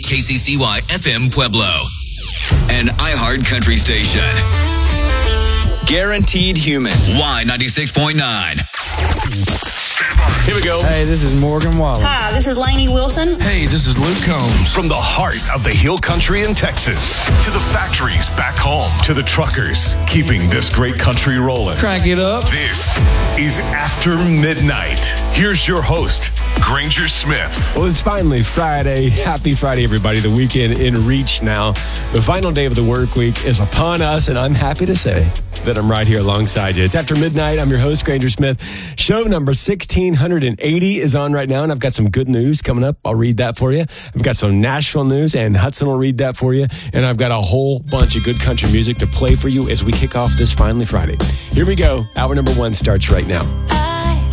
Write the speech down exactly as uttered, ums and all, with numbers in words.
K C C Y F M Pueblo, an iHeart country station. Guaranteed Human. Y ninety-six point nine. Here we go. Hey, this is Morgan Wallen. Hi, this is Lainey Wilson. Hey, this is Luke Combs. From the heart of the Hill Country in Texas to the factories back home to the truckers keeping this great country rolling. Crank it up. This is After Midnight. Here's your host, Granger Smith. Well, it's finally Friday. Happy Friday, everybody. The weekend in reach now. The final day of the work week is upon us, and I'm happy to say that I'm right here alongside you. It's After Midnight. I'm your host, Granger Smith. Show number sixteen eighty is on right now, and I've got some good news coming up. I'll read that for you. I've got some Nashville news, and Hudson will read that for you. And I've got a whole bunch of good country music to play for you as we kick off this Finally Friday. Here we go. Hour number one starts right now.